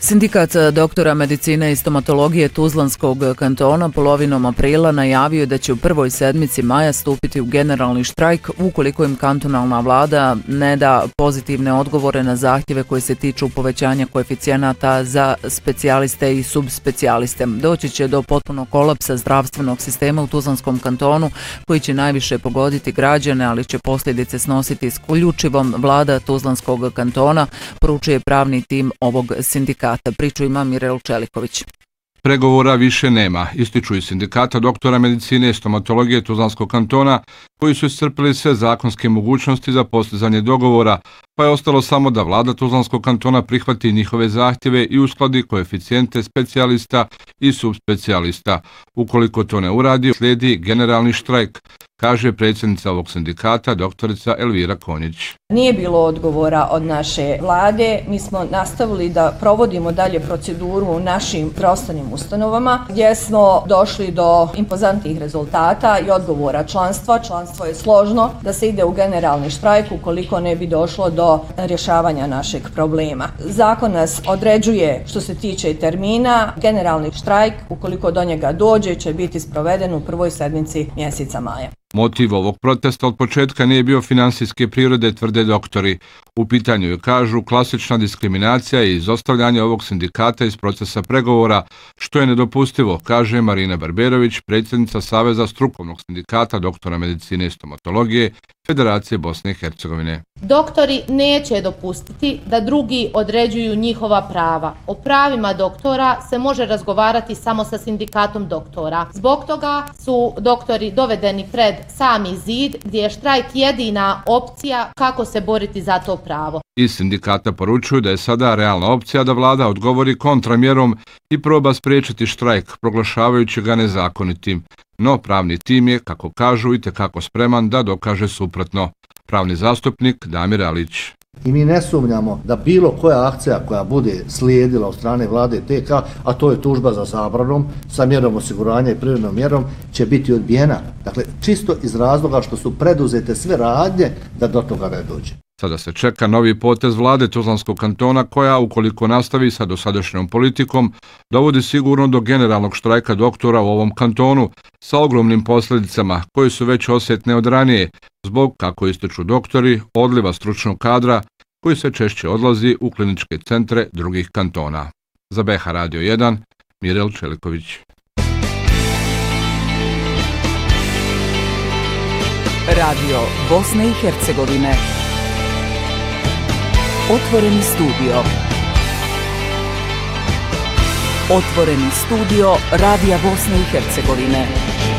Sindikat doktora medicine i stomatologije Tuzlanskog kantona polovinom aprila najavio je da će u prvoj sedmici maja stupiti u generalni štrajk ukoliko im kantonalna vlada ne da pozitivne odgovore na zahtjeve koje se tiču povećanja koeficijenata za specijaliste i subspecijaliste. Doći će do potpunog kolapsa zdravstvenog sistema u Tuzlanskom kantonu koji će najviše pogoditi građane, ali će posljedice snositi isključivo vlada Tuzlanskog kantona, poručuje pravni tim ovog sindikata. Priču ima Mirel Čeliković. Pregovora više nema, ističu iz sindikata doktora medicine i stomatologije Tuzlanskog kantona, koji su iscrpili sve zakonske mogućnosti za postizanje dogovora, pa je ostalo samo da vlada Tuzlanskog kantona prihvati njihove zahtjeve i uskladi koeficijente specijalista i subspecijalista. Ukoliko to ne uradi, slijedi generalni štrajk, kaže predsjednica ovog sindikata, doktorica Elvira Konjić. Nije bilo odgovora od naše vlade, mi smo nastavili da provodimo dalje proceduru u našim zdravstvenim ustanovama, gdje smo došli do impozantnih rezultata i odgovora članstva. Članstvo je složno da se ide u generalni štrajk ukoliko ne bi došlo do rješavanja našeg problema. Zakon nas određuje što se tiče termina. Generalni štrajk, ukoliko do njega dođe, će biti sproveden u prvoj sedmici mjeseca maja. Motiv ovog protesta od početka nije bio finansijske prirode, tvrde doktori. U pitanju je, kažu, klasična diskriminacija i izostavljanje ovog sindikata iz procesa pregovora, što je nedopustivo, kaže Marina Barberović, predsjednica Saveza strukovnog sindikata doktora medicine i stomatologije Federacije Bosne i Hercegovine. Doktori neće dopustiti da drugi određuju njihova prava. O pravima doktora se može razgovarati samo sa sindikatom doktora. Zbog toga su doktori dovedeni pred sami zid, gdje je štrajk jedina opcija kako se boriti za to pravo. Iz sindikata poručuju da je sada realna opcija da vlada odgovori kontramjerom i proba spriječiti štrajk, proglašavajući ga nezakonitim. No pravni tim je, kako kažu, itekako spreman da dokaže suprotno. Pravni zastupnik Damir Alić. I mi ne sumnjamo da bilo koja akcija koja bude slijedila od strane vlade TK, a to je tužba za zabranom sa mjerom osiguranja i privremenom mjerom, će biti odbijena. Dakle, čisto iz razloga što su preduzete sve radnje da do toga ne dođe. Sada se čeka novi potez vlade Tuzlanskog kantona koja, ukoliko nastavi sa dosadašnjom politikom, dovodi sigurno do generalnog štrajka doktora u ovom kantonu sa ogromnim posljedicama koje su već osjetne od ranije, zbog, kako ističu doktori, odliva stručnog kadra koji se češće odlazi u kliničke centre drugih kantona. Za BH Radio 1, Mirel Čeliković. Radio Bosne i Hercegovine. Otvoreni studio. Otvoreni studio Radija Bosne i Hercegovine.